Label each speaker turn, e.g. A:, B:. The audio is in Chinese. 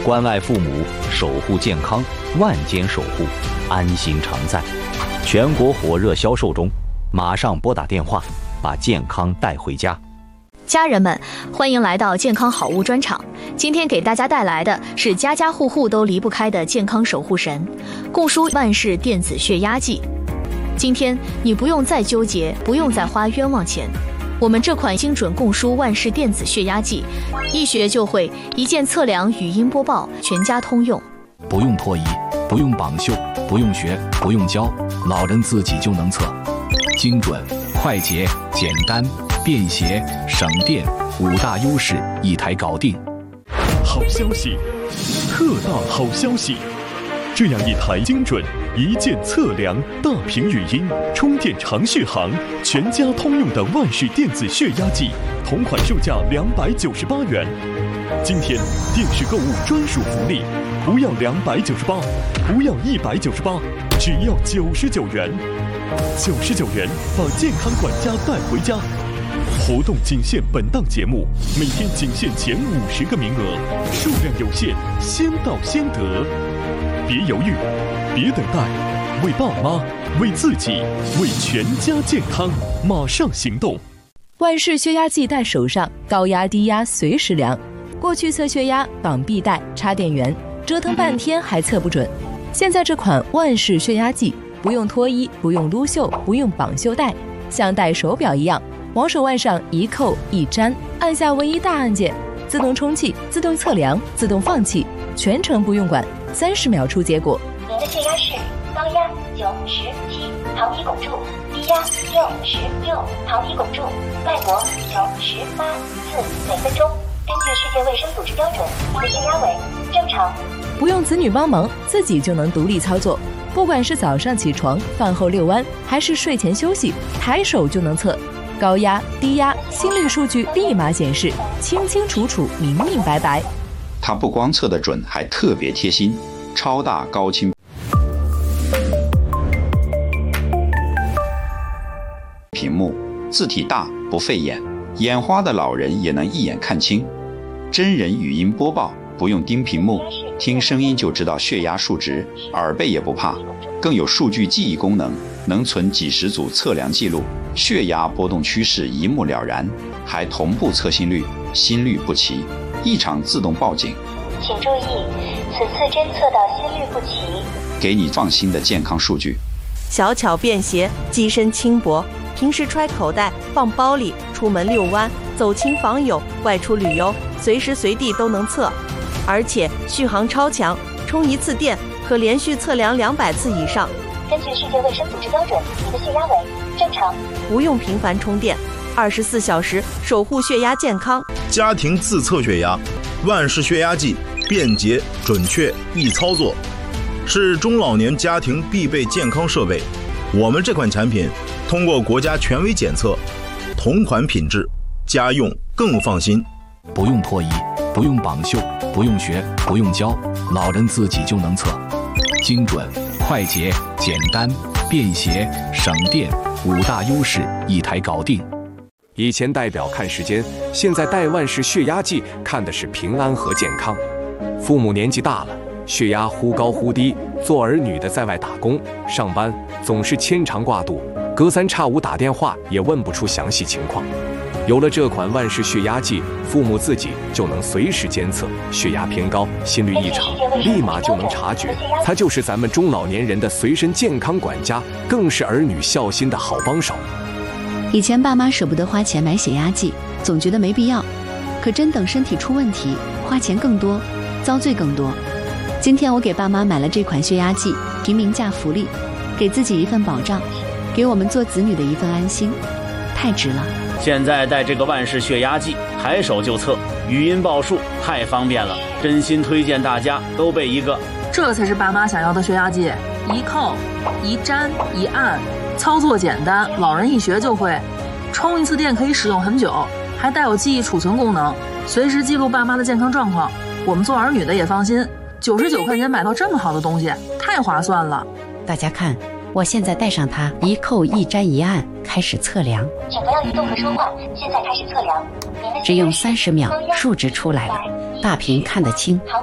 A: 关爱父母，守护健康，万间守护，安心常在。全国火热销售中，马上拨打电话，把健康带回家。
B: 家人们，欢迎来到健康好物专场。今天给大家带来的是家家户户都离不开的健康守护神——共舒万氏电子血压计。今天你不用再纠结，不用再花冤枉钱。我们这款精准共舒万氏电子血压计，一学就会，一键测量，语音播报，全家通用。
C: 不用脱衣，不用绑袖，不用学，不用教，老人自己就能测。精准、快捷、简单、便携、省电，5大优势一台搞定。
D: 好消息，特大好消息！这样一台精准、一键测量、大屏语音、充电长续航、全家通用的万氏电子血压计，同款售价298元。今天电视购物专属福利，不要298，不要198，只要99元。99元把健康管家带回家。活动仅限本档节目，每天仅限前50个名额，数量有限，先到先得。别犹豫，别等待，为爸妈，为自己，为全家健康，马上行动！
E: 万氏血压计带手上，高压低压随时量。过去测血压绑臂带、插电源，折腾半天还测不准。现在这款万氏血压计，不用脱衣，不用撸袖，不用绑袖带，像戴手表一样，往手腕上一扣一粘，按下唯一大按键，自动充气、自动测量、自动放气，全程不用管，30秒出结果。
F: 您的血压是高压97毫米汞柱，低压66毫米汞柱，脉搏98次每分钟。根据世界卫生组织标准，您的血压为正常。
E: 不用子女帮忙，自己就能独立操作。不管是早上起床、饭后遛弯，还是睡前休息，抬手就能测。高压、低压、心率数据立马显示，清清楚楚、明明白白。
G: 它不光测得准，还特别贴心，超大高清屏幕，字体大不费眼，眼花的老人也能一眼看清。真人语音播报，不用盯屏幕，听声音就知道血压数值，耳背也不怕。更有数据记忆功能，能存几十组测量记录，血压波动趋势一目了然，还同步测心率，心率不齐，异常自动报警。
F: 请注意，此次侦测到心率不齐，
G: 给你放心的健康数据。
H: 小巧便携，机身轻薄，平时揣口袋、放包里，出门遛弯、走亲访友、外出旅游，随时随地都能测。而且续航超强，充一次电可连续测量200次以上。
F: 根据世界卫生组织标准，你的血压为正常。
H: 不用频繁充电，24小时守护血压健康。
I: 家庭自测血压，万氏血压计便捷、准确、易操作，是中老年家庭必备健康设备。我们这款产品通过国家权威检测，同款品质，家用更放心。
C: 不用脱衣，不用绑袖，不用学，不用教，老人自己就能测。精准、快捷、简单、便携、省电，5大优势一台搞定。
J: 以前戴表看时间，现在戴万氏血压计看的是平安和健康。父母年纪大了，血压忽高忽低，做儿女的在外打工上班，总是牵肠挂肚，隔3差5打电话也问不出详细情况。有了这款万氏血压计，父母自己就能随时监测血压偏高、心率异常，立马就能察觉。它就是咱们中老年人的随身健康管家，更是儿女孝心的好帮手。
K: 以前爸妈舍不得花钱买血压计，总觉得没必要，可真等身体出问题，花钱更多，遭罪更多。今天我给爸妈买了这款血压计，平民价福利，给自己一份保障，给我们做子女的一份安心，太值了。
L: 现在带这个万氏血压计，抬手就测，语音报数，太方便了，真心推荐大家都备一个。
M: 这才是爸妈想要的血压计，一扣、一粘、一按，操作简单，老人一学就会。充一次电可以使用很久，还带有记忆储存功能，随时记录爸妈的健康状况。我们做儿女的也放心，99块钱买到这么好的东西，太划算了。
N: 大家看，我现在带上它，一扣一粘一按，开始测量。
F: 请不要移动和说话，现在开始测量。
N: 只用30秒，数值出来了，大屏看得清。